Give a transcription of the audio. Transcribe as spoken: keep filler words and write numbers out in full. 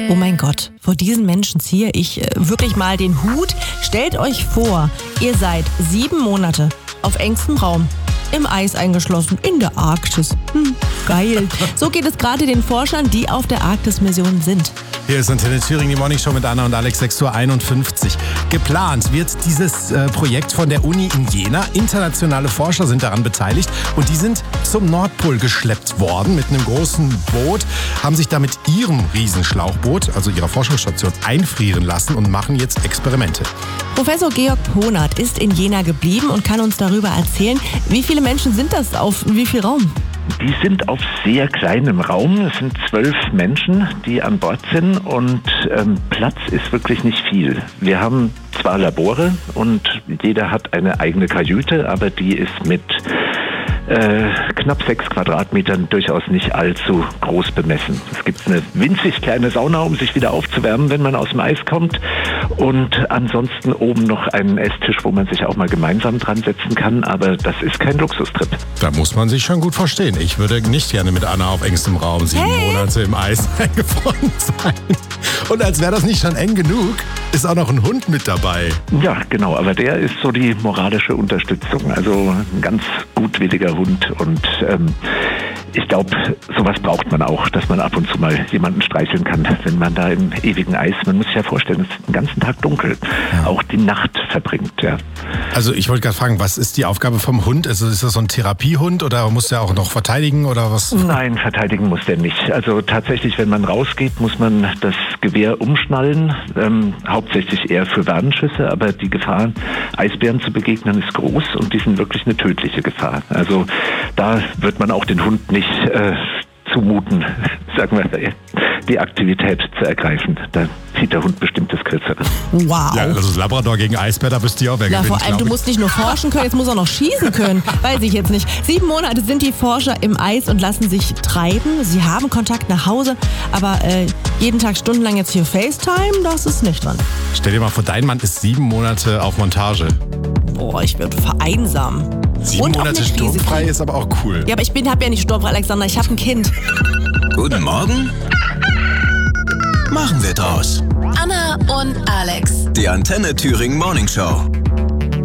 Oh mein Gott, vor diesen Menschen ziehe ich äh, wirklich mal den Hut. Stellt euch vor, ihr seid sieben Monate auf engstem Raum, im Eis eingeschlossen, in der Arktis. Hm, geil. So geht es gerade den Forschern, die auf der Arktis-Mission sind. Hier ist Antenne Thüringen, die Morning Show mit Anna und Alex, sechs Uhr einundfünfzig. Geplant wird dieses äh, Projekt von der Uni in Jena. Internationale Forscher sind daran beteiligt und die sind zum Nordpol geschleppt worden mit einem großen Boot, haben sich da mit ihrem Riesenschlauchboot, also ihrer Forschungsstation, einfrieren lassen und machen jetzt Experimente. Professor Georg Ponert ist in Jena geblieben und kann uns darüber erzählen, wie viele Menschen sind das auf wie viel Raum? Die sind auf sehr kleinem Raum. Es sind zwölf Menschen, die an Bord sind und ähm, Platz ist wirklich nicht viel. Wir haben zwar Labore und jeder hat eine eigene Kajüte, aber die ist mit äh, knapp sechs Quadratmetern durchaus nicht allzu groß bemessen. Es gibt eine winzig kleine Sauna, um sich wieder aufzuwärmen, wenn man aus dem Eis kommt. Und ansonsten oben noch einen Esstisch, wo man sich auch mal gemeinsam dran setzen kann. Aber das ist kein Luxustrip. Da muss man sich schon gut verstehen. Ich würde nicht gerne mit Anna auf engstem Raum sieben hey. Monate im Eis eingefroren sein. Und als wäre das nicht schon eng genug, ist auch noch ein Hund mit dabei. Ja, genau. Aber der ist so die moralische Unterstützung. Also ein ganz gutwilliger Hund. Und ähm, ich glaube, sowas braucht man auch, dass man ab und zu mal jemanden streicheln kann, wenn man da im ewigen Eis, man muss sich ja vorstellen, es ist den ganzen Tag dunkel, ja. Auch die Nacht verbringt. Ja. Also ich wollte gerade fragen, was ist die Aufgabe vom Hund? Also ist das so ein Therapiehund oder muss der auch noch verteidigen oder was? Nein, verteidigen muss der nicht. Also tatsächlich, wenn man rausgeht, muss man das Gewehr umschnallen, ähm, hauptsächlich eher für Warnschüsse, aber die Gefahr, Eisbären zu begegnen, ist groß und die sind wirklich eine tödliche Gefahr. Also da wird man auch den Hund nicht äh, zumuten, sagen wir, die Aktivität zu ergreifen. Da zieht der Hund bestimmt das Kürzere. Wow. Ja, also das Labrador gegen Eisbär, da wüsste ich auch, wer Na, gewinnt. vor allem, du musst nicht nur forschen können, jetzt muss auch noch schießen können. Weiß ich jetzt nicht. Sieben Monate sind die Forscher im Eis und lassen sich treiben. Sie haben Kontakt nach Hause, aber äh, jeden Tag stundenlang jetzt hier FaceTime, das ist nicht dran. Stell dir mal vor, dein Mann ist sieben Monate auf Montage. Boah, ich würde vereinsamen. Sieben und Monate sturmfrei ist aber auch cool. Ja, aber ich bin, hab ja nicht sturmfrei, Alexander, ich habe ein Kind. Guten Morgen. Machen wir draus. Anna und Alex. Die Antenne Thüringen Morning Show.